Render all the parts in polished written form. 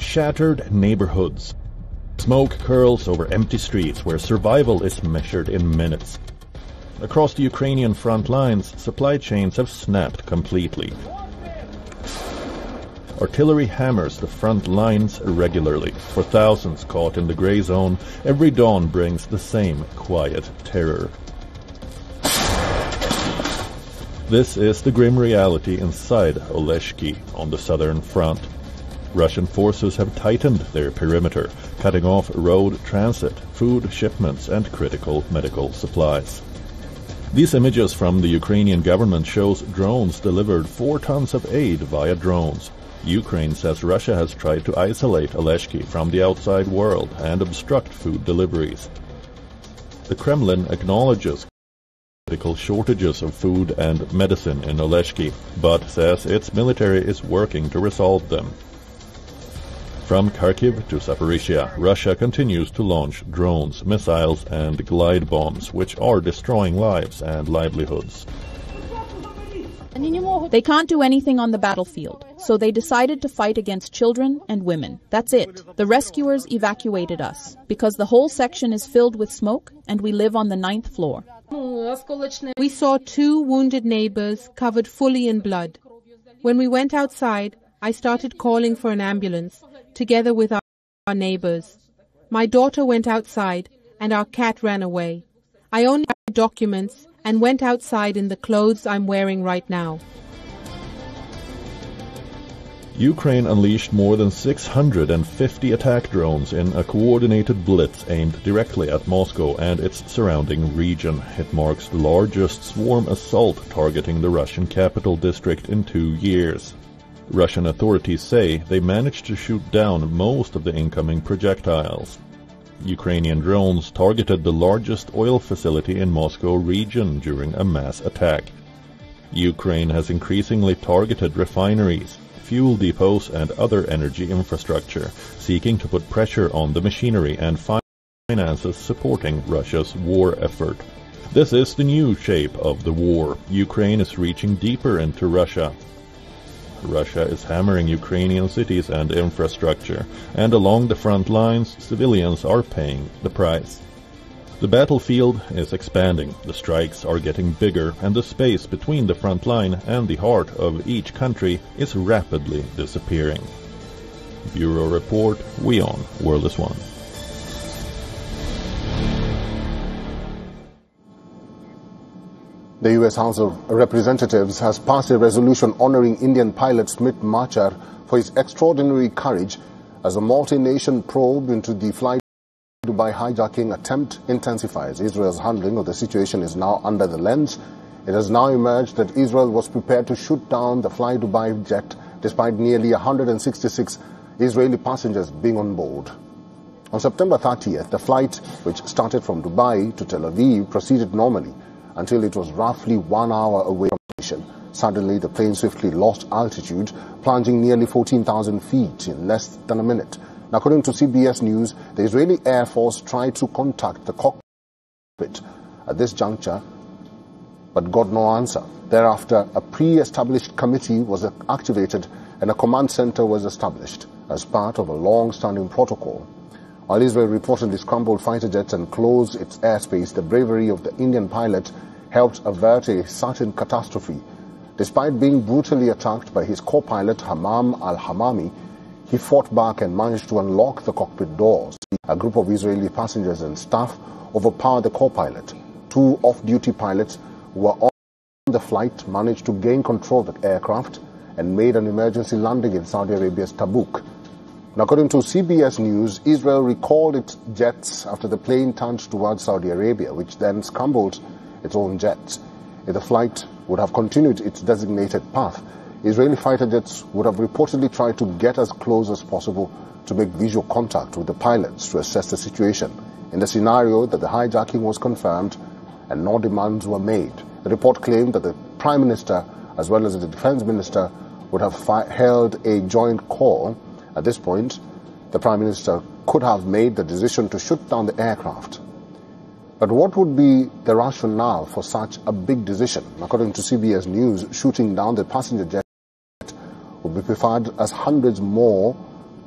shattered neighborhoods. Smoke curls over empty streets where survival is measured in minutes. Across the Ukrainian front lines, supply chains have snapped completely. Artillery hammers the front lines regularly. For thousands caught in the gray zone, every dawn brings the same quiet terror. This is the grim reality inside Oleshki on the southern front. Russian forces have tightened their perimeter, cutting off road transit, food shipments, and critical medical supplies. These images from the Ukrainian government shows drones delivered 4 tons of aid via drones. Ukraine says Russia has tried to isolate Oleshki from the outside world and obstruct food deliveries. The Kremlin acknowledges critical shortages of food and medicine in Oleshki, but says its military is working to resolve them. From Kharkiv to Zaporizhia, Russia continues to launch drones, missiles, and glide bombs, which are destroying lives and livelihoods. They can't do anything on the battlefield, so they decided to fight against children and women. That's it. The rescuers evacuated us, because the whole section is filled with smoke and we live on the 9th floor. We saw 2 wounded neighbors covered fully in blood. When we went outside, I started calling for an ambulance, together with our neighbors. My daughter went outside and our cat ran away. I only had documents and went outside in the clothes I'm wearing right now. Ukraine unleashed more than 650 attack drones in a coordinated blitz aimed directly at Moscow and its surrounding region. It marks the largest swarm assault targeting the Russian capital district in 2 years. Russian authorities say they managed to shoot down most of the incoming projectiles. Ukrainian drones targeted the largest oil facility in Moscow region during a mass attack. Ukraine has increasingly targeted refineries, fuel depots and other energy infrastructure, seeking to put pressure on the machinery and finances supporting Russia's war effort. This is the new shape of the war. Ukraine is reaching deeper into Russia. Russia is hammering Ukrainian cities and infrastructure, and along the front lines, civilians are paying the price. The battlefield is expanding, the strikes are getting bigger, and the space between the front line and the heart of each country is rapidly disappearing. Bureau Report, WION, World is One. The U.S. House of Representatives has passed a resolution honoring Indian pilot Smit Machar for his extraordinary courage as a multi-nation probe into the Fly Dubai hijacking attempt intensifies. Israel's handling of the situation is now under the lens. It has now emerged that Israel was prepared to shoot down the Fly Dubai jet despite nearly 166 Israeli passengers being on board. On September 30th, the flight, which started from Dubai to Tel Aviv, proceeded normally until it was roughly 1 hour away from the mission. Suddenly, the plane swiftly lost altitude, plunging nearly 14,000 feet in less than a minute. Now, according to CBS News, the Israeli Air Force tried to contact the cockpit at this juncture, but got no answer. Thereafter, a pre-established committee was activated and a command center was established as part of a long-standing protocol. While Israel reportedly scrambled fighter jets and closed its airspace, the bravery of the Indian pilot helped avert a certain catastrophe. Despite being brutally attacked by his co-pilot Hammam al-Hamami, he fought back and managed to unlock the cockpit doors. A group of Israeli passengers and staff overpowered the co-pilot. 2 off-duty pilots who were on the flight managed to gain control of the aircraft and made an emergency landing in Saudi Arabia's Tabuk. Now, according to CBS News, Israel recalled its jets after the plane turned towards Saudi Arabia, which then scrambled its own jets. If the flight would have continued its designated path, Israeli fighter jets would have reportedly tried to get as close as possible to make visual contact with the pilots to assess the situation. In the scenario that the hijacking was confirmed and no demands were made, the report claimed that the Prime Minister as well as the Defense Minister would have held a joint call. At this point, the Prime Minister could have made the decision to shoot down the aircraft. But what would be the rationale for such a big decision? According to CBS News, shooting down the passenger jet would be preferred as hundreds more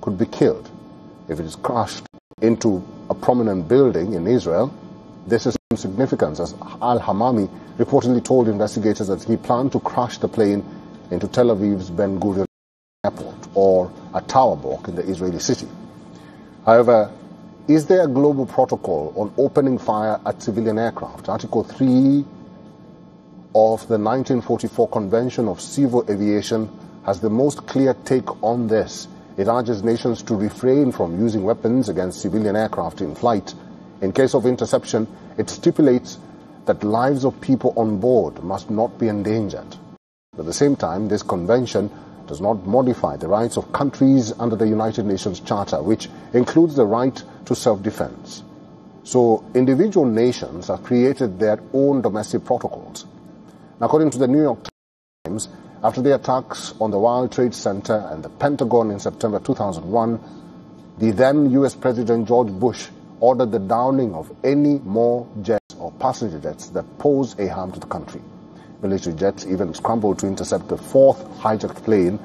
could be killed. If it is crashed into a prominent building in Israel, this is significant, as Al-Hamami reportedly told investigators that he planned to crash the plane into Tel Aviv's Ben Gurion Airport or a tower block in the Israeli city. However, is there a global protocol on opening fire at civilian aircraft? Article 3 of the 1944 Convention of Civil Aviation has the most clear take on this. It urges nations to refrain from using weapons against civilian aircraft in flight. In case of interception, it stipulates that lives of people on board must not be endangered. At the same time, this convention does not modify the rights of countries under the United Nations Charter, which includes the right to self-defense. So individual nations have created their own domestic protocols. Now, according to the New York Times, after the attacks on the World Trade Center and the Pentagon in September 2001, the then U.S. President George Bush ordered the downing of any more jets or passenger jets that pose a harm to the country. Military jets even scrambled to intercept the fourth hijacked plane